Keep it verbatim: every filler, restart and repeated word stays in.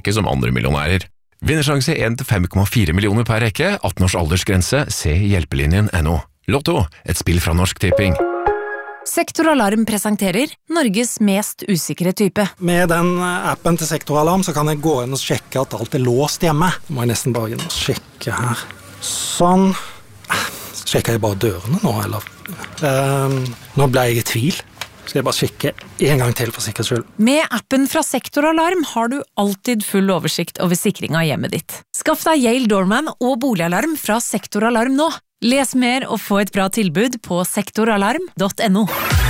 rekke som andre millionærer. Vinnersjanse en til fem komma fire millioner per rekke, atten års aldersgrense, se hjelpelinjen punktum no. Lotto, et spill fra Norsk Tipping. Sektoralarm presenterer Norges mest usikre type. Med den appen til Sektoralarm så kan jeg gå inn og sjekke at alt er låst hjemme. Nå må jeg nesten bare inn og sjekke her. Sånn. Sjekker jeg bare dørene nå, eller? Um, nå ble jeg i tvil. Skal jeg bare sjekke en gang til for sikkerhets skyld. Med appen fra Sektoralarm har du alltid full oversikt over sikring av hjemmet ditt. Skaff deg Yale Doorman og boligalarm fra Sektoralarm nå. Les mer og få et bra tilbud på sektoralarm punktum no.